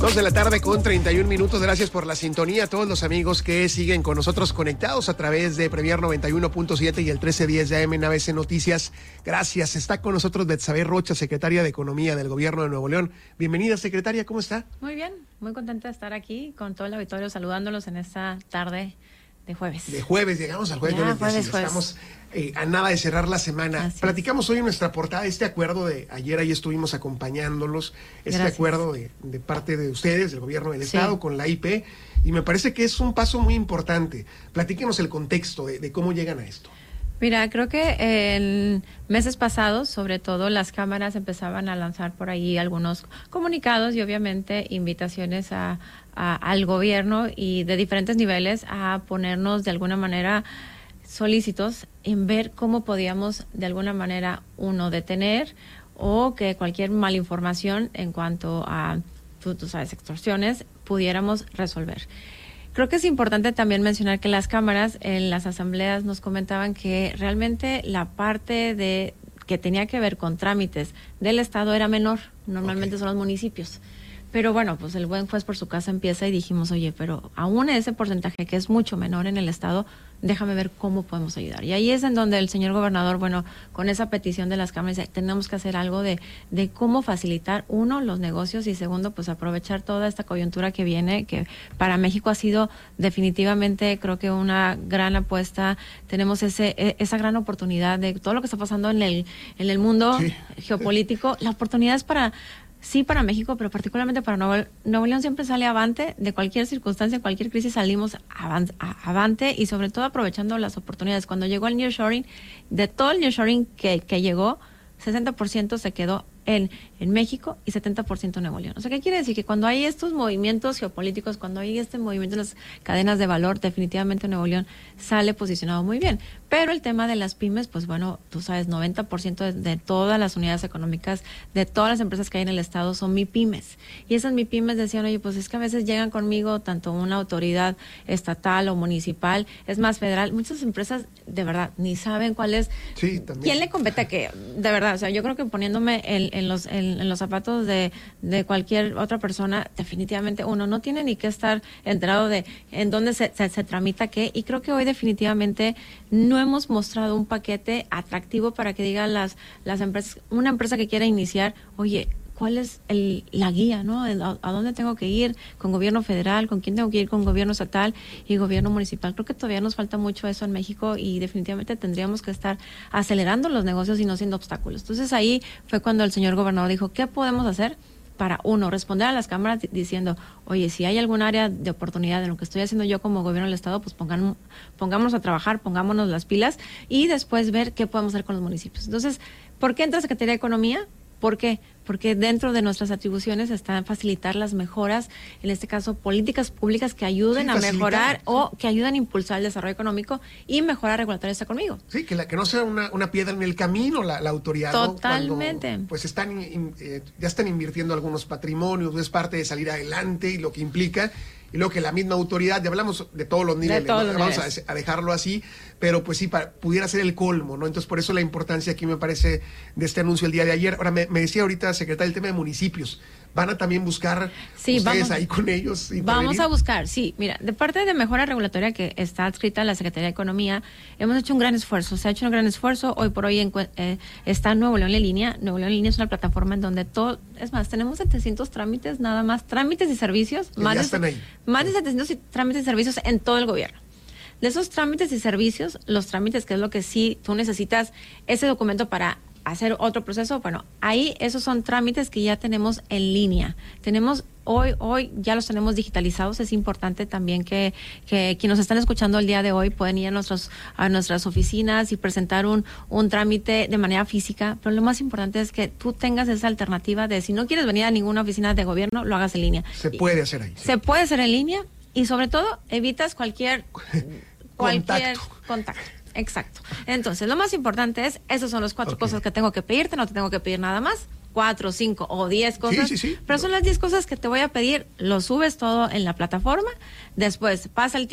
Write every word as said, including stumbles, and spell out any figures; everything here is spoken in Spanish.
Dos de la tarde con treinta y un minutos. Gracias por la sintonía a todos los amigos que siguen con nosotros conectados a través de Premier noventa y uno punto siete y el trece diez de A M en A B C Noticias. Gracias. Está con nosotros Betsabe Rocha, secretaria de Economía del Gobierno de Nuevo León. Bienvenida, secretaria. ¿Cómo está? Muy bien. Muy contenta de estar aquí con todo el auditorio saludándolos en esta tarde de jueves. De jueves. Llegamos al jueves. Ya, jueves, jueves. Estamos eh, a nada de cerrar la semana. Así Platicamos es. hoy en nuestra portada este acuerdo de ayer, ahí estuvimos acompañándolos, este Gracias. acuerdo de, de parte de ustedes, del gobierno del sí. Estado, con la I P, y me parece que es un paso muy importante. Platíquenos el contexto de, de cómo llegan a esto. Mira, creo que en meses pasados, sobre todo, las cámaras empezaban a lanzar por ahí algunos comunicados y obviamente invitaciones a, a, al gobierno y de diferentes niveles a ponernos de alguna manera solícitos en ver cómo podíamos de alguna manera, uno, detener o que cualquier malinformación en cuanto a, tú, tú sabes, extorsiones, pudiéramos resolver. Creo que es importante también mencionar que las cámaras en las asambleas nos comentaban que realmente la parte de que tenía que ver con trámites del Estado era menor, normalmente okay. son los municipios. Pero bueno, pues el buen juez por su casa empieza y dijimos, oye, pero aún ese porcentaje que es mucho menor en el Estado, déjame ver cómo podemos ayudar. Y ahí es en donde el señor gobernador, bueno, con esa petición de las cámaras, dice, tenemos que hacer algo de, de cómo facilitar, uno, los negocios y segundo, pues aprovechar toda esta coyuntura que viene, que para México ha sido definitivamente, creo que una gran apuesta. Tenemos ese esa gran oportunidad de todo lo que está pasando en el, en el mundo sí. geopolítico. La oportunidad es para... Sí, para México, pero particularmente para Nuevo, Nuevo León siempre sale avante, de cualquier circunstancia, cualquier crisis salimos avante, avante y sobre todo aprovechando las oportunidades. Cuando llegó el nearshoring, de todo el nearshoring que, que llegó, sesenta por ciento se quedó en, en México y setenta por ciento en Nuevo León. O sea, ¿qué quiere decir? Que cuando hay estos movimientos geopolíticos, cuando hay este movimiento de las cadenas de valor, definitivamente Nuevo León sale posicionado muy bien. Pero el tema de las pymes, pues bueno, tú sabes, noventa por ciento de, de todas las unidades económicas, de todas las empresas que hay en el Estado son MIPYMES. Y esas MIPYMES decían, oye, pues es que a veces llegan conmigo tanto una autoridad estatal o municipal, es más federal. Muchas empresas, de verdad, ni saben cuál es, sí, también. quién le compete a qué. De verdad, o sea, yo creo que poniéndome en, en, los, en, en los zapatos de, de cualquier otra persona, definitivamente uno no tiene ni que estar enterado de en dónde se, se, se tramita qué. Y creo que hoy definitivamente no hemos mostrado un paquete atractivo para que digan las las empresas, una empresa que quiera iniciar, oye, ¿cuál es el, la guía, no? ¿A, a dónde tengo que ir? ¿Con gobierno federal? ¿Con quién tengo que ir? ¿Con gobierno estatal y gobierno municipal? Creo que todavía nos falta mucho eso en México y definitivamente tendríamos que estar acelerando los negocios y no siendo obstáculos. Entonces ahí fue cuando el señor gobernador dijo, ¿qué podemos hacer? Para, uno, responder a las cámaras diciendo, oye, si hay algún área de oportunidad en lo que estoy haciendo yo como gobierno del Estado, pues pongan, pongámonos a trabajar, pongámonos las pilas y después ver qué podemos hacer con los municipios. Entonces, ¿por qué entra Secretaría de Economía? ¿Por qué? Porque dentro de nuestras atribuciones están facilitar las mejoras, en este caso políticas públicas que ayuden sí, a mejorar sí. o que ayuden a impulsar el desarrollo económico y mejorar regulatorios está conmigo. Sí, que la que no sea una, una piedra en el camino la, la autoridad. Totalmente. ¿no? Cuando, pues están in, eh, ya están invirtiendo algunos patrimonios, es parte de salir adelante y lo que implica. Y luego que la misma autoridad, ya hablamos de todos los niveles, todos ¿no? los vamos niveles. A, a dejarlo así, pero pues sí, para, pudiera ser el colmo, ¿no? Entonces, por eso la importancia aquí me parece de este anuncio el día de ayer. Ahora, me, me decía ahorita, secretaria, el tema de municipios. ¿Van a también buscar sí, ustedes vamos, ahí con ellos? Vamos a buscar, sí. Mira, de parte de mejora regulatoria que está adscrita a la Secretaría de Economía, hemos hecho un gran esfuerzo. Se ha hecho un gran esfuerzo. Hoy por hoy en, eh, está Nuevo León en línea. Nuevo León en línea es una plataforma en donde todo, es más, tenemos setecientos trámites nada más, trámites y servicios. Que más ya de, están ahí. Más de setecientos trámites y servicios en todo el gobierno. De esos trámites y servicios, los trámites, que es lo que sí tú necesitas, ese documento para hacer otro proceso, bueno, ahí esos son trámites que ya tenemos en línea. Tenemos hoy, hoy ya los tenemos digitalizados. Es importante también que, que quienes nos están escuchando el día de hoy pueden ir a nuestros, a nuestras oficinas y presentar un, un trámite de manera física. Pero lo más importante es que tú tengas esa alternativa de si no quieres venir a ninguna oficina de gobierno, lo hagas en línea. Se puede hacer ahí. Sí. Se puede hacer en línea y sobre todo evitas cualquier cualquier contacto. contacto. Exacto. Entonces, lo más importante es, esas son las cuatro okay. cosas que tengo que pedirte, no te tengo que pedir nada más. Cuatro, cinco o diez cosas. Sí, sí, sí. Pero son las diez cosas que te voy a pedir, lo subes todo en la plataforma, después pasa el tiempo.